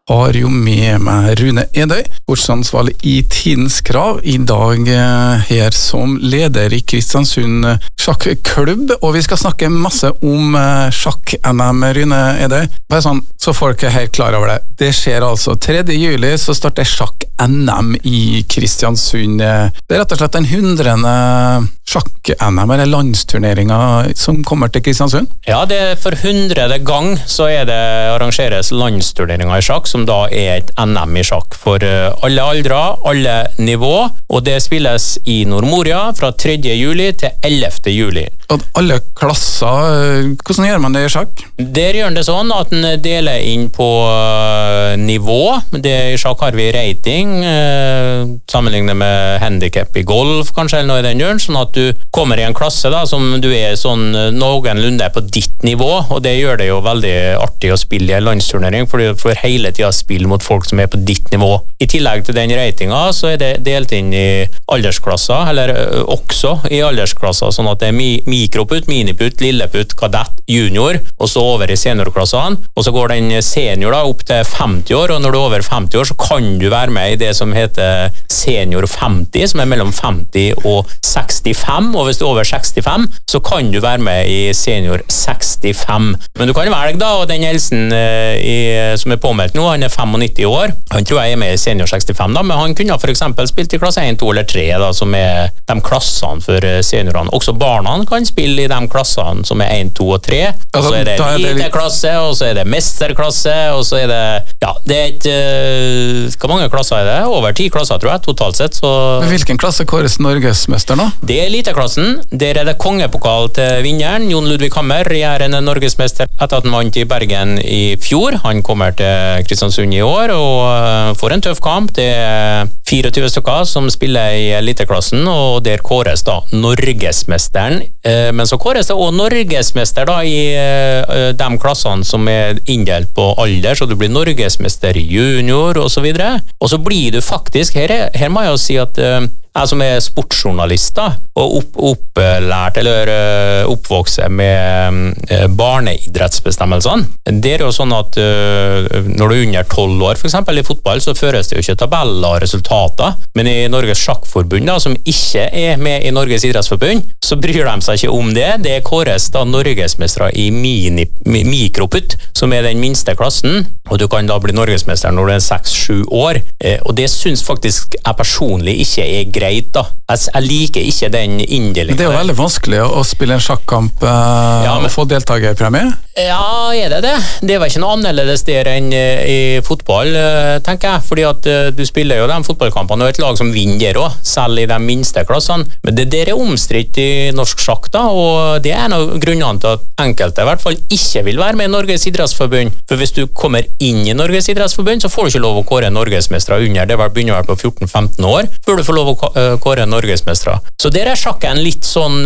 har jo med meg Rune Edøy, sportsansvarlig i Tidens Krav, i dag her som leder i Kristiansund sjakklubb, og vi skal snakke masse om sjakk-NM, Rune Edøy. Bare sånn, så folk er helt klar over det. Det skjer altså 3. juli, så starter sjakk-NM i Kristiansund. Det er rett og slett den 100. sjakk-NM, eller landsturneringen som kommer til Kristiansund? Ja, det er for 100. gang så arrangeres landsturneringer i sjakk, som da er et NM i sjakk for alle aldre, alle nivå, og det spilles i Nordmoria fra 3. juli til 11. juli. Og alle klasser, hvordan gjør man det i sjakk? Der gjør det sånn at den deler inn på nivå. I sjakk har vi rating, sammenlignet med handicap i golf, kanskje, eller noe i den døren, sånn at du kommer i en klasse da, som du er sånn noenlunde på ditt nivå, og det gjør det jo veldig artig å spille i en landsturnering, for du får hele tiden spille mot folk som er på ditt nivå. I tillegg til den ratinga, så er det delt inn i aldersklasser, eller også i aldersklasser, sånn at det er mikroputt, miniputt, lilleputt, kadett, junior, og så over i seniorklassene, og så går den senior da opp til 50 år, og når du er over 50 år, så kan du være med i det som heter senior 50, som er mellom 50 og 65, og hvis du er over 65, så kan du være med i senior 65. Men du kan velge da, og den eldsten som er påmeldt nå, han er 95 år, han tror jeg er med i senior 65 da, men han kunne for eksempel spilt i klasse 1, 2 eller 3 da, som er de klassene for seniorene. Også barna kan spille i de klassene som er 1, 2 og 3, og så er det eliteklasse, og så er det mesterklasse, og så er det, ja, det er et, hvor mange klasser er det? Over 10 klasser, tror jeg, totalt sett. Så... Men hvilken klasse kåres Norgesmester nå? Det er eliteklassen, der er det kongepokal til vinneren, Jon Ludvig Hammer, regjerende Norgesmester etter at han vant i Bergen i fjor. Han kommer til Kristiansund i år, og får en tøff kamp. Det er 24 stykker som spiller i eliteklassen, og der kåres da Norgesmesteren. Men så kåres det også Norgesmester da i de klassene som er inndelt på alder, så du blir Norgesmester i junior og så videre. Og så blir du faktisk, her må jeg jo si at jeg som er sportsjournalist da, og opplært eller oppvokset med barneidrettsbestemmelsene. Det er jo sånn at når du er under 12 år, for eksempel i fotball, så føres det jo ikke tabeller og resultater, men i Norges Sjakkforbund da, som ikke er med i Norges Idrettsforbund, så bryr de seg ikke om det. Det kåres da Norgesmestere i mikroputt, som er den minste klassen, og du kan da bli Norgesmester når du er 6-7 år, og det synes faktisk jeg personlig ikke er greit da. Jeg liker ikke den inndelingen. Det er jo veldig vanskelig å spille en sjakkamp og få deltagerpremie. Ja, er det? Det var ikke noe annerledes der enn i fotball, tenker jeg, fordi at du spiller jo de fotballkampene og et lag som vinner der også, selv i de minste klassene. Men det der er omstridt i norsk sjakk da, og det er en av grunnene til at enkelte i hvert fall ikke vil være med i Norges Idrettsforbund. For hvis du kommer inn i Norges Idrettsforbund, så får du ikke lov å kåre Norgesmestere under. Det begynner å være på 14-15 år, før du får lov å kåre Norgesmestere. Så der er sjakken litt sånn,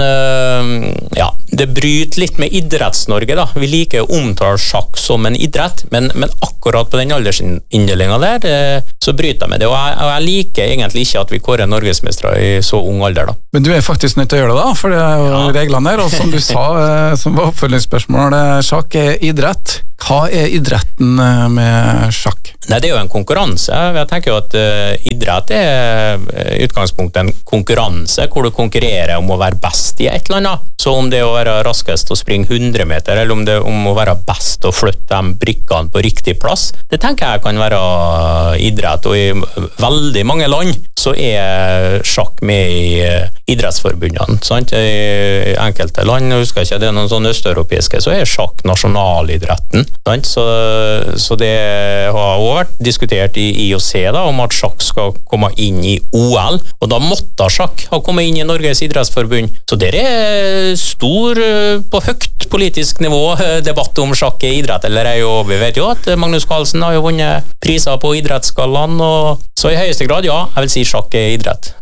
ja, det bryter litt med Idretts-Norge da. Vi liker å omtale sjakk som en idrett, men akkurat på den aldersinndelingen der, så bryter jeg med det. Og jeg liker egentlig ikke at vi kårer Norgesmestere i så ung alder da. Men du er faktisk nødt til å gjøre det da, for det er jo reglene der, og som du sa, som var oppfølgingsspørsmål, sjakk er idrett. Hva er idretten med sjakk? Nei, det er jo en konkurranse. Jeg tenker jo at idrett er i utgangspunktet en konkurranse, hvor du konkurrerer om å være best i et eller annet. Så om det er å være raskest å springe 100 meter, eller om det er om å være best å flytte de brikkene på riktig plass, det tenker jeg kan være idrett. Og i veldig mange land så er sjakk med i idrettsforbundene, sant? I enkelte land, jeg husker ikke, det er noen sånne østeuropeiske, så er sjakk nasjonalidretten, sant? Så det har også vært diskutert i IOC da, om at sjakk skal komme inn i OL, og da måtte sjakk ha kommet inn i Norges Idrettsforbund. Så det er stor, på høyt politisk nivå, debatt om sjakk er idrett eller ei, og vi vet jo at Magnus Carlsen har jo vunnet priser på idrettsgallaen, og så i høyeste grad, ja, jeg vil si sjakk er idrett.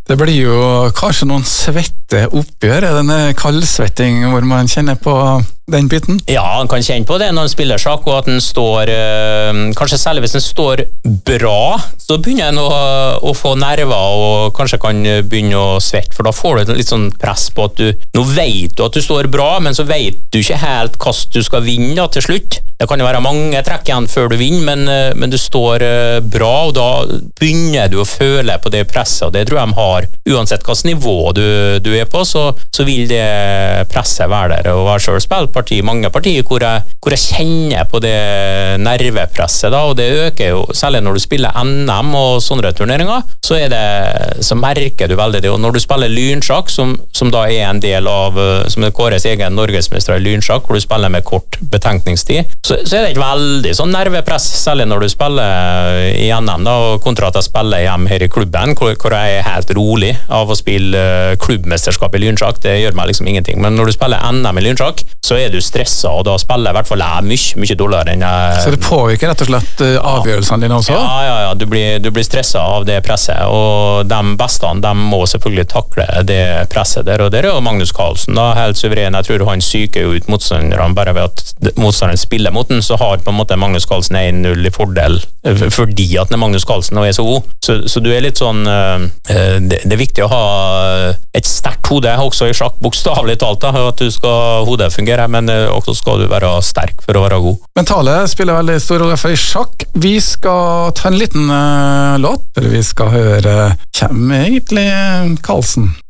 Det blir jo kanskje noen svette oppgjør, er det en kaldsvetting hvor man kjenner på den biten? Ja, han kan kjenne på det når han spiller sjakk, og at han står, kanskje særlig hvis han står bra, så begynner han å få nerver, og kanskje kan begynne å svette, for da får du litt sånn press på at nå vet du at du står bra, men så vet du ikke helt hva du skal vinne da, til slutt. Det kan jo være mange trekk igjen før du vinner, men du står bra, og da begynner du å føle på det presset, og det tror jeg de har. Uansett hvilket nivå du er på, så vil det presset være der. Og jeg har selv spilt mange partier hvor jeg kjenner på det nervepresset, da, og det øker jo, særlig når du spiller NM og sånne turneringer, så merker du veldig det. Og når du spiller lynsjakk, som da er en del av, som er Kåres egen norgesmester i lynsjakk, hvor du spiller med kort betenkningstid, så er det et veldig sånn nervepress, særlig når du spiller i NM, da, kontra at jeg spiller hjem her i klubben, hvor jeg er helt rolig av å spille klubbmesterskap i lynsjakk. Det gjør meg liksom ingenting. Men når du spiller NM i lynsjakk, så er du stresset, og da spiller jeg i hvert fall mye dårligere enn jeg... Så det påvirker rett og slett avgjørelsene dine også? Ja, du blir stresset av det presset, og de beste, de må selvfølgelig takle det presset der, og der er jo Magnus Carlsen da, helt suveren. Jeg tror han syker jo ut motstanderen bare ved at motstanderen spiller mot den, så har på en måte Magnus Carlsen 1-0 i fordel, fordi at Magnus Carlsen nå er så god. Så du er litt sånn, det er viktig å ha et sterkt hode, også i sjakk, bokstavelig talt, da, at hodet fungerer, men også skal du være sterk for å være god. Mentalet spiller veldig stor rolle for i sjakk. Vi skal ta en liten låt, for vi skal høre hvem egentlig Carlsen.